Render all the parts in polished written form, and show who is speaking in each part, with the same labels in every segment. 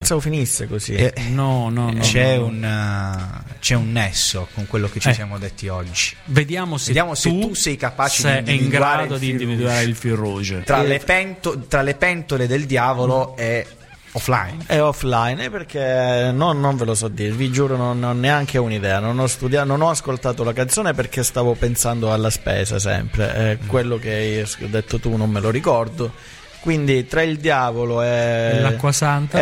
Speaker 1: pensavo finisse così.
Speaker 2: No.
Speaker 3: C'è un nesso con quello che ci siamo detti oggi.
Speaker 2: Vediamo se
Speaker 3: tu sei capace di
Speaker 2: in grado
Speaker 3: il
Speaker 2: di
Speaker 3: fil
Speaker 2: individuare il fil rouge.
Speaker 3: Tra le pentole del diavolo è offline.
Speaker 1: È offline, perché non ve lo so dire, vi giuro, non ho neanche un'idea. Non ho studiato, non ho ascoltato la canzone perché stavo pensando alla spesa sempre. Quello che hai detto tu non me lo ricordo. Quindi tra il diavolo e
Speaker 2: l'acqua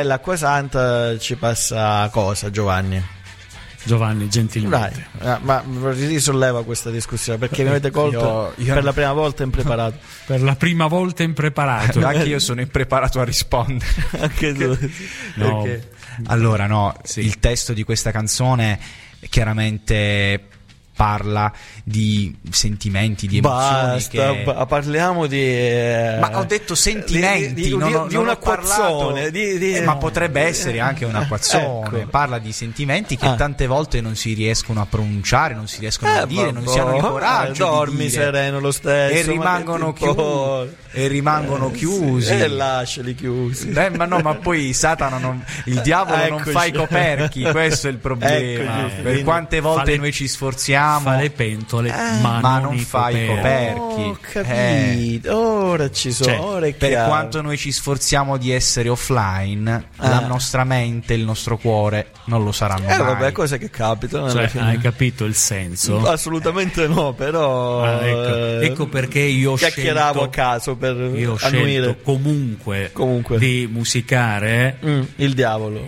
Speaker 1: santa ci passa cosa, Giovanni,
Speaker 2: gentilmente.
Speaker 1: Ma risolleva questa discussione, perché mi avete colto
Speaker 3: io
Speaker 1: per la prima volta impreparato.
Speaker 2: Per la prima volta impreparato.
Speaker 3: Anche io sono impreparato a rispondere.
Speaker 1: Anche tu.
Speaker 2: No.
Speaker 1: Perché?
Speaker 3: Allora,
Speaker 2: Sì.
Speaker 3: Il testo di questa canzone chiaramente parla di sentimenti, di emozioni.
Speaker 1: Parliamo di.
Speaker 3: Ma ho detto sentimenti,
Speaker 1: di un'acquazzone.
Speaker 3: Ma potrebbe essere anche un'acquazzone.
Speaker 1: Ecco.
Speaker 3: Parla di sentimenti che tante volte non si riescono a pronunciare, non si riescono a dire, non si hanno il coraggio.
Speaker 1: Dormi
Speaker 3: di dire.
Speaker 1: sereno lo stesso.
Speaker 3: E rimangono chiusi.
Speaker 1: E lasciali chiusi.
Speaker 3: Ma poi Satana il diavolo non fa i coperchi, questo è il problema.
Speaker 1: Eccoci.
Speaker 3: Per quante volte noi ci sforziamo,
Speaker 2: fa le pentole, ma non
Speaker 3: fa i coperchi.
Speaker 1: Ho capito. Ora ci sono. Ora è
Speaker 3: per
Speaker 1: chiaro.
Speaker 3: quanto noi ci sforziamo di essere offline, la nostra mente, il nostro cuore non lo saranno mai.
Speaker 1: Vabbè, cose che capitano.
Speaker 2: Hai capito il senso?
Speaker 1: Assolutamente no, però
Speaker 2: ecco perché io
Speaker 1: chiacchieravo a caso per annuire.
Speaker 2: Comunque di musicare
Speaker 1: il diavolo.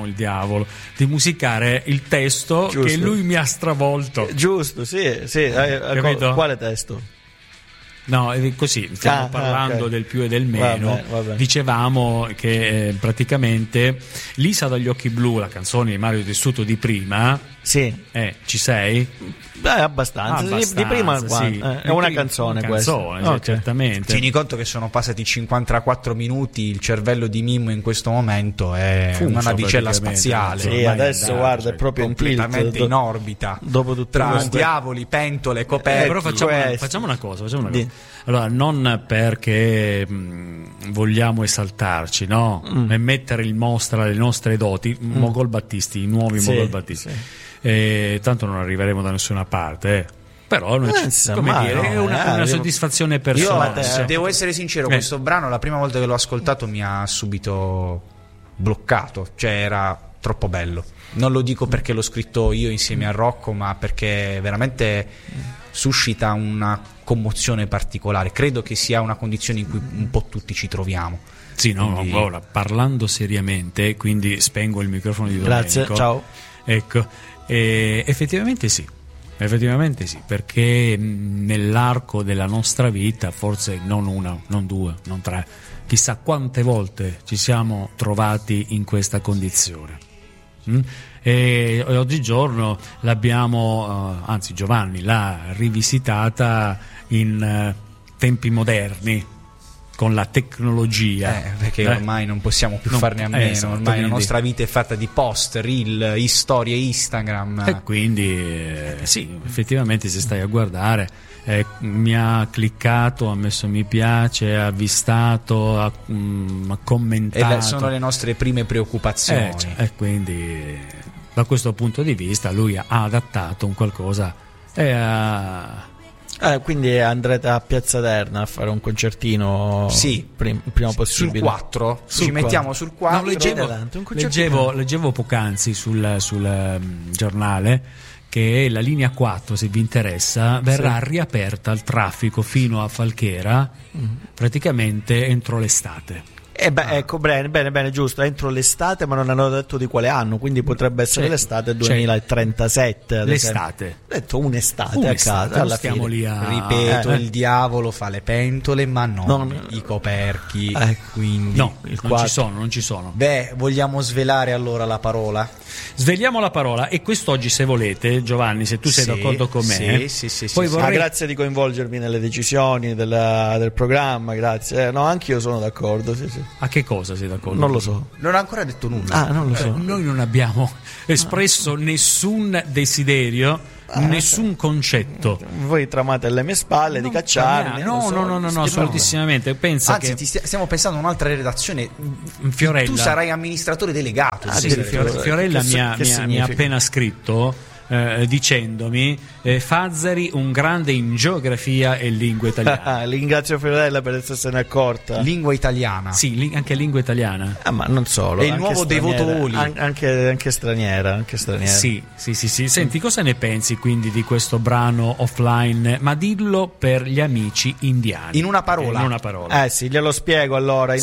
Speaker 2: Di musicare il testo. Giusto. Che lui mi ha stravolto.
Speaker 1: Giusto, sì. Quale testo?
Speaker 2: No, è così, stiamo parlando del più e del meno.
Speaker 1: Vabbè.
Speaker 2: Dicevamo che praticamente Lisa dagli occhi blu, la canzone di Mario Tessuto di prima.
Speaker 1: Sì.
Speaker 2: Ci sei?
Speaker 1: Abbastanza. Di prima
Speaker 2: sì.
Speaker 1: È una canzone questa.
Speaker 2: Okay. Certamente.
Speaker 3: Tieni conto che sono passati 54 minuti, il cervello di Mimmo in questo momento è una navicella spaziale.
Speaker 1: Sì, adesso guarda, è proprio
Speaker 3: completamente in orbita.
Speaker 1: Dopo tutto
Speaker 3: tra diavoli, pentole, coperchi.
Speaker 2: Però facciamo una cosa. Allora, non perché vogliamo esaltarci, no? E mettere in mostra le nostre doti, Mogol Battisti, i nuovi Mogol Battisti. Tanto non arriveremo da nessuna parte, però è una soddisfazione personale.
Speaker 3: Io devo essere sincero, questo brano la prima volta che l'ho ascoltato mi ha subito bloccato, cioè era troppo bello. Non lo dico perché l'ho scritto io insieme a Rocco, ma perché veramente suscita una commozione particolare. Credo che sia una condizione in cui un po' tutti ci troviamo.
Speaker 2: Sì, ora parlando seriamente, quindi spengo il microfono di Domenico.
Speaker 1: Grazie, ciao.
Speaker 2: Ecco. Effettivamente sì, perché nell'arco della nostra vita, forse non una, non due, non tre, chissà quante volte ci siamo trovati in questa condizione. E oggigiorno l'abbiamo, anzi Giovanni l'ha rivisitata in tempi moderni, con la tecnologia,
Speaker 3: perché ormai non possiamo più farne a meno, ormai la nostra vita è fatta di post, reel, storie Instagram,
Speaker 2: e quindi sì, effettivamente se stai a guardare mi ha cliccato, ha messo mi piace, ha avvistato, ha commentato,
Speaker 3: e sono le nostre prime preoccupazioni,
Speaker 2: e quindi da questo punto di vista lui ha adattato un qualcosa e
Speaker 1: quindi andrete a Piazza Terna a fare un concertino prima possibile.
Speaker 3: Sul 4 ci mettiamo sul 4.
Speaker 2: Leggevo poc'anzi sul giornale che la linea 4, se vi interessa, verrà riaperta al traffico fino a Falchera praticamente entro l'estate.
Speaker 1: Ecco, bene, giusto, entro l'estate, ma non hanno detto di quale anno, quindi potrebbe essere l'estate 2037.
Speaker 2: L'estate.
Speaker 1: Ho detto un'estate a casa, alla
Speaker 2: stiamo
Speaker 1: fine.
Speaker 2: Lì a...
Speaker 3: Ripeto, il diavolo fa le pentole, ma non i coperchi. Quindi
Speaker 2: non ci sono.
Speaker 3: Beh, vogliamo svelare allora la parola?
Speaker 2: Sveliamo la parola, e quest'oggi, se volete, Giovanni, se tu sei d'accordo con me,
Speaker 1: poi grazie di coinvolgermi nelle decisioni del programma, grazie. No, anche io sono d'accordo, sì.
Speaker 2: A che cosa sei d'accordo?
Speaker 1: Non lo so.
Speaker 3: Non ha ancora detto nulla.
Speaker 1: Non lo so.
Speaker 2: Noi non abbiamo espresso nessun desiderio, nessun concetto.
Speaker 1: Voi tramate alle mie spalle di cacciarmi.
Speaker 2: No, assolutissimamente. Pensa
Speaker 3: Anzi,
Speaker 2: che
Speaker 3: stiamo pensando a un'altra redazione.
Speaker 2: Fiorella,
Speaker 3: tu sarai amministratore delegato.
Speaker 2: Fiorella mi ha appena scritto dicendomi Fazzari un grande in geografia e lingua italiana.
Speaker 1: Ringrazio Fiorella per essersene accorta.
Speaker 3: Lingua italiana.
Speaker 2: Sì, anche lingua italiana.
Speaker 1: Ma non solo.
Speaker 3: È il nuovo Devoto Oli.
Speaker 1: Anche straniera.
Speaker 2: Sì. Senti, cosa ne pensi quindi di questo brano Offline? Ma dillo per gli amici indiani.
Speaker 3: In una parola.
Speaker 1: Sì, glielo spiego allora.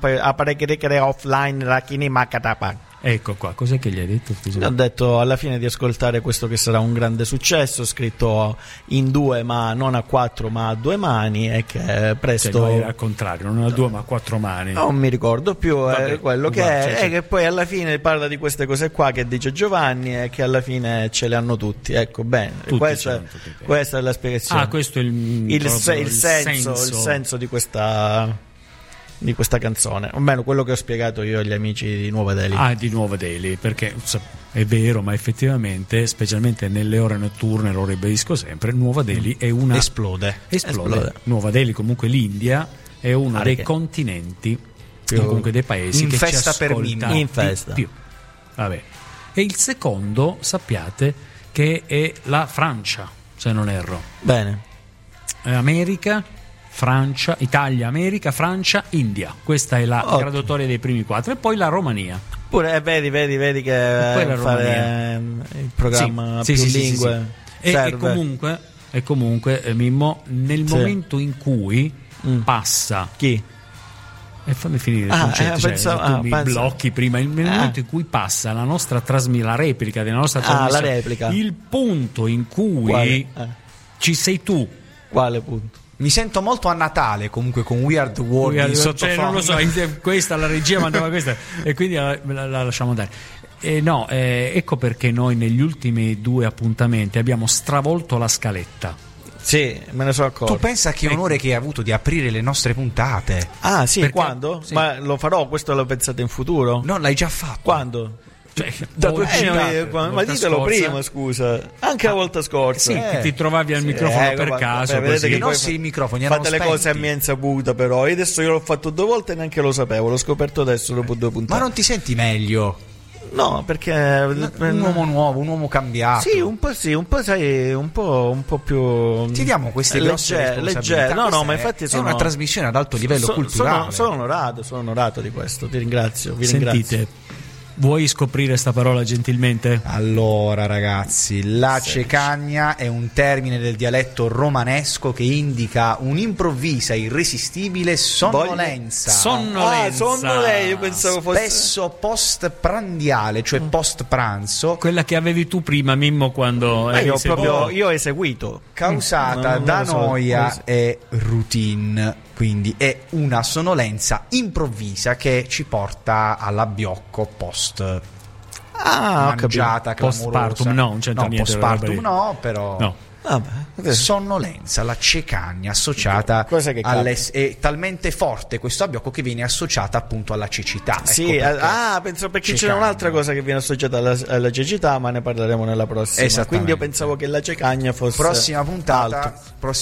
Speaker 1: Offline Rakini Makatapa.
Speaker 2: Ecco qua, cos'è che gli hai detto?
Speaker 1: Ho detto alla fine di ascoltare questo che sarà un grande successo, scritto in 2 ma non a 4 ma a 2 mani, e che presto...
Speaker 2: Cioè, al contrario, non a 2 ma a 4 mani.
Speaker 1: Non mi ricordo più.
Speaker 2: Vabbè,
Speaker 1: quello che è che poi alla fine parla di queste cose qua che dice Giovanni e che alla fine ce le hanno tutti. Ecco, bene, questa è la spiegazione.
Speaker 2: Questo è il
Speaker 1: senso di questa canzone, o meno quello che ho spiegato io agli amici di Nuova Delhi.
Speaker 2: Di Nuova Delhi, perché è vero, ma effettivamente, specialmente nelle ore notturne, lo ribadisco sempre, Nuova Delhi è una...
Speaker 3: Esplode.
Speaker 2: Nuova Delhi, comunque l'India, è uno dei continenti, comunque dei paesi
Speaker 3: in
Speaker 2: che
Speaker 3: festa
Speaker 2: ci ascolta
Speaker 1: in festa.
Speaker 2: più. Vabbè. E il secondo, sappiate, che è la Francia, se non erro.
Speaker 1: Bene.
Speaker 2: America, Francia, Italia, America, Francia, India. Questa è la graduatoria dei primi 4. E poi la Romania.
Speaker 1: Pure vedi che fare il programma più lingue.
Speaker 2: E comunque Mimmo, nel momento in cui passa
Speaker 1: chi?
Speaker 2: E fammi finire il concetto, tu mi blocchi prima. Nel momento in cui passa la nostra la replica della nostra trasmissione,
Speaker 1: la replica.
Speaker 2: Il punto in cui ci sei tu.
Speaker 1: Quale punto?
Speaker 3: Mi sento molto a Natale comunque con Weird World in sottofondo.
Speaker 2: Non lo so, questa la regia mandava questa e quindi la lasciamo andare. Ecco perché noi negli ultimi 2 appuntamenti abbiamo stravolto la scaletta.
Speaker 1: Sì, me ne sono accorto.
Speaker 3: Tu pensa che onore che hai avuto di aprire le nostre puntate?
Speaker 1: Ah sì,
Speaker 2: perché,
Speaker 1: quando?
Speaker 2: Sì.
Speaker 1: Ma lo farò, questo l'ho pensato in futuro?
Speaker 3: No, l'hai già fatto.
Speaker 1: Quando?
Speaker 3: Da 2
Speaker 1: ma ditelo prima, scusa. Anche la volta scorsa.
Speaker 2: Sì, che ti trovavi al microfono per caso.
Speaker 3: Vedete che i nostri microfoni
Speaker 1: fate le cose a mia insaputa, però. E adesso io l'ho fatto 2 volte e neanche lo sapevo. L'ho scoperto adesso dopo 2 puntate.
Speaker 3: Ma non ti senti meglio?
Speaker 1: No, perché
Speaker 3: un uomo nuovo, un uomo cambiato.
Speaker 1: Sì, un po' sai, un po' più.
Speaker 3: Ti diamo queste grosse responsabilità.
Speaker 1: No, ma infatti
Speaker 3: è una trasmissione ad alto livello culturale.
Speaker 1: Sono onorato di questo. Ti ringrazio.
Speaker 2: Sentite. Vuoi scoprire sta parola gentilmente?
Speaker 3: Allora ragazzi, la cecagna è un termine del dialetto romanesco che indica un'improvvisa, irresistibile sonnolenza.
Speaker 1: Io pensavo fosse
Speaker 3: spesso post-prandiale, cioè post pranzo.
Speaker 2: Quella che avevi tu prima, Mimmo, quando
Speaker 1: io ho eseguito.
Speaker 3: Causata da noia e routine. Quindi è una sonnolenza improvvisa che ci porta all'abbiocco post mangiata,
Speaker 2: postpartum. No, non c'entra niente.
Speaker 3: Postpartum no, però
Speaker 2: no.
Speaker 3: Sonnolenza, la cecagna associata è talmente forte questo abbiocco che viene associata appunto alla cecità.
Speaker 1: Sì, penso perché c'è un'altra cosa che viene associata alla cecità, ma ne parleremo nella prossima. Quindi io pensavo che la cecagna fosse
Speaker 3: prossima puntata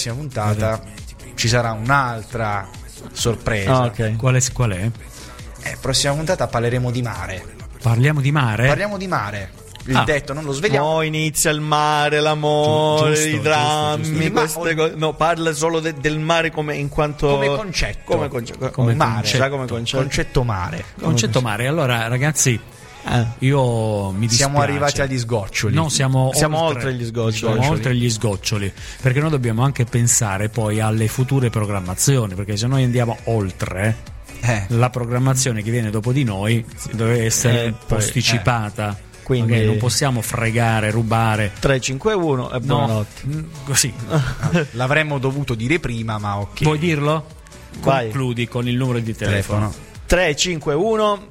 Speaker 3: ci sarà un'altra sorpresa.
Speaker 2: Okay. Qual è?
Speaker 3: Prossima puntata parleremo di mare.
Speaker 2: Parliamo di mare?
Speaker 3: Parliamo di mare. Il detto non lo svegliamo.
Speaker 1: Poi inizia il mare, l'amore, i drammi, queste cose. No, parla solo del mare come concetto. Come
Speaker 3: concetto mare.
Speaker 2: Concetto mare. Allora, ragazzi, io mi dispiace.
Speaker 3: Siamo arrivati agli sgoccioli.
Speaker 2: No, siamo
Speaker 1: oltre gli sgoccioli.
Speaker 2: Siamo oltre gli sgoccioli, perché noi dobbiamo anche pensare poi alle future programmazioni, perché se noi andiamo oltre la programmazione che viene dopo di noi deve essere posticipata. Quindi non possiamo fregare, rubare.
Speaker 1: 351 e buonanotte.
Speaker 2: Così.
Speaker 3: L'avremmo dovuto dire prima, ma ok.
Speaker 2: Vuoi dirlo?
Speaker 1: Vai.
Speaker 2: Concludi con il numero di telefono.
Speaker 1: 351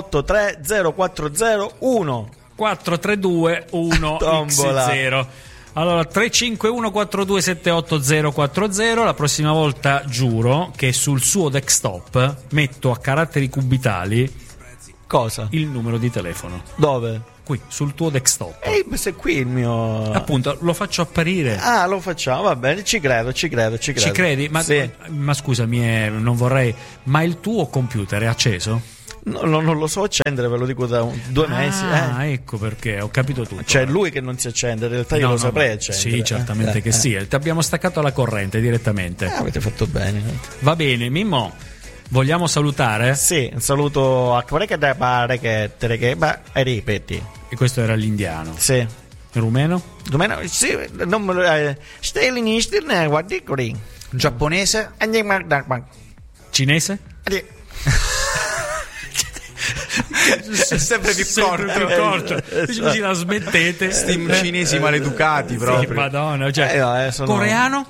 Speaker 1: 7883 0401
Speaker 2: 432 1 X0. Allora 351 4278 040. La prossima volta giuro che sul suo desktop metto a caratteri cubitali
Speaker 1: Cosa?
Speaker 2: il numero di telefono.
Speaker 1: Dove?
Speaker 2: Qui sul tuo desktop.
Speaker 1: Se qui il mio...
Speaker 2: Appunto, lo faccio apparire.
Speaker 1: Ah, lo facciamo, va bene, ci credo.
Speaker 2: Ci credi? Ma,
Speaker 1: sì.
Speaker 2: ma scusami, non vorrei. Ma il tuo computer è acceso?
Speaker 1: No, non lo so accendere, ve lo dico da 2 mesi.
Speaker 2: Ah, ecco perché, ho capito tutto.
Speaker 1: C'è lui che non si accende, in realtà io lo saprei accendere.
Speaker 2: Sì, certamente che sì. Ti abbiamo staccato la corrente direttamente.
Speaker 1: Avete fatto bene.
Speaker 2: Va bene, Mimmo. Vogliamo salutare?
Speaker 1: Sì, un saluto a quelli che pare che e ripeti.
Speaker 2: E questo era l'indiano.
Speaker 1: Sì.
Speaker 2: Il rumeno?
Speaker 1: Rumeno, sì, non me lo... Stai all'inizio, guardi qui.
Speaker 3: Giapponese?
Speaker 2: Cinese?
Speaker 3: È sempre più corto.
Speaker 2: Così la smettete.
Speaker 3: Sti cinesi maleducati proprio.
Speaker 2: Sì, Madonna, cioè,
Speaker 1: sono...
Speaker 2: coreano?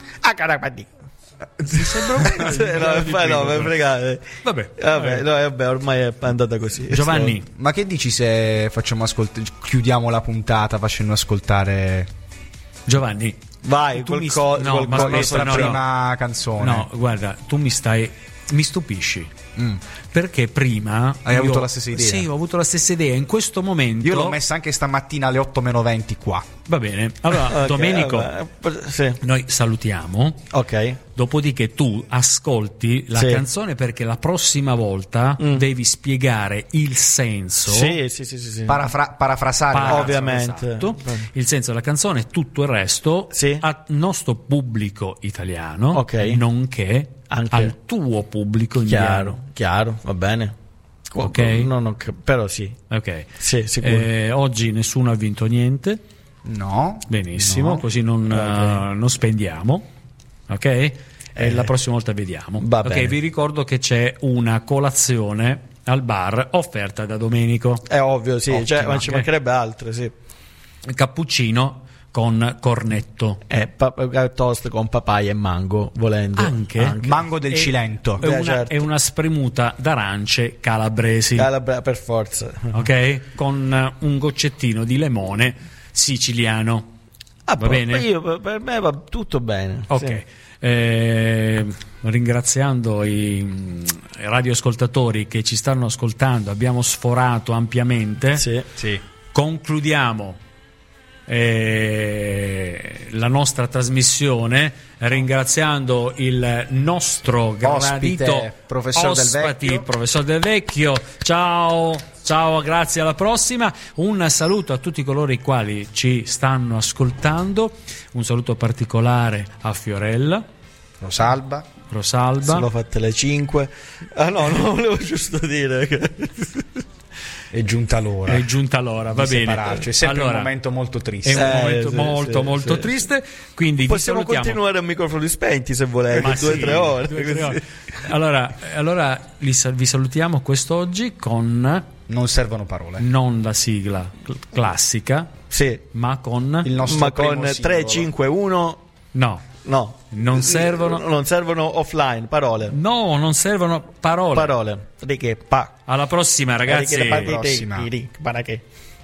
Speaker 1: No, fregate. Vabbè, ormai è andata così.
Speaker 2: Giovanni,
Speaker 3: ma che dici se facciamo chiudiamo la puntata facendo ascoltare
Speaker 2: Giovanni?
Speaker 1: Vai,
Speaker 3: questa prima canzone.
Speaker 2: No, guarda, tu mi stupisci. Perché prima
Speaker 3: hai avuto la stessa idea?
Speaker 2: Sì, ho avuto la stessa idea. In questo momento
Speaker 3: io l'ho messa anche stamattina alle 8:20 qua.
Speaker 2: Va bene. Allora, okay, Domenico,
Speaker 1: sì.
Speaker 2: Noi salutiamo.
Speaker 1: Ok.
Speaker 2: Dopodiché tu ascolti la canzone, perché la prossima volta devi spiegare il senso.
Speaker 1: Sì.
Speaker 3: Parafrasare,
Speaker 1: ovviamente.
Speaker 2: Esatto. Il senso della canzone e tutto il resto al nostro pubblico italiano, nonché anche al tuo pubblico indiano.
Speaker 1: Chiaro, va bene.
Speaker 2: Ok.
Speaker 1: Però sì.
Speaker 2: Ok.
Speaker 1: Sì, sicuro.
Speaker 2: Oggi nessuno ha vinto niente.
Speaker 3: No.
Speaker 2: Benissimo, così non spendiamo. Ok? E la prossima volta vediamo.
Speaker 1: Va bene.
Speaker 2: Vi ricordo che c'è una colazione al bar offerta da Domenico.
Speaker 1: È ovvio, sì. Ma ci mancherebbe altro, sì.
Speaker 2: Cappuccino con cornetto,
Speaker 1: toast con papaya e mango, volendo
Speaker 2: anche.
Speaker 3: Mango del Cilento,
Speaker 2: e una spremuta d'arance calabresi,
Speaker 1: per forza,
Speaker 2: ok, con un goccettino di limone siciliano. Va bene?
Speaker 1: Per me va tutto bene.
Speaker 2: Ok.
Speaker 1: Sì.
Speaker 2: Ringraziando i radioascoltatori che ci stanno ascoltando, abbiamo sforato ampiamente.
Speaker 3: Sì.
Speaker 2: Concludiamo la nostra trasmissione ringraziando il nostro gradito professor Del Vecchio. Ciao, grazie, alla prossima. Un saluto a tutti coloro i quali ci stanno ascoltando, un saluto particolare a Fiorella,
Speaker 1: Rosalba. Sono fatte le 5. Non volevo giusto dire che
Speaker 3: è giunta l'ora,
Speaker 2: va bene.
Speaker 3: È sempre un momento molto triste.
Speaker 2: È un momento molto triste. Quindi
Speaker 1: possiamo continuare a microfoni spenti se volete, 2-3 ore.
Speaker 2: Allora vi salutiamo quest'oggi con
Speaker 3: Non servono parole.
Speaker 2: Non la sigla classica, ma con
Speaker 3: il nostro
Speaker 1: 3-5-1. No.
Speaker 2: Non servono
Speaker 1: offline parole.
Speaker 2: No, non servono parole.
Speaker 1: Di che?
Speaker 2: Alla prossima, ragazzi.
Speaker 1: Alla prossima.